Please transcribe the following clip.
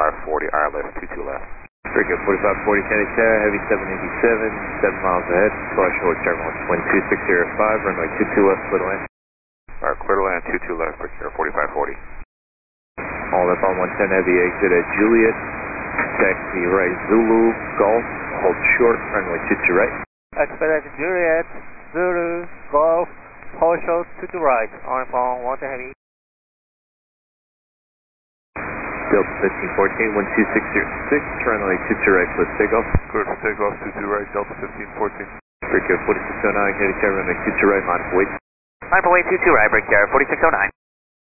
4540, RLS 22 left. Very good, 4540 Kennedy Tower, heavy 787, 7 miles ahead, flush short terminal, wind 2605, runway 22 left, clear to land. Alright, clear to land, 22 left, Brick Air 4540. All up on 110 heavy, exit at Juliet, taxi right, Zulu, Golf, hold short, runway 22 right. Expect at Juliet, Zulu, Golf, hold short, 22 right, on 110 heavy. Delta 1514, 12606, runway 22 right, clear to takeoff. Clear for takeoff, 22 right, Delta 1514. Break air 4609, Kennedy Tower, runway 22 right, monitor weight. Monitor weight 22 right, break air 4609.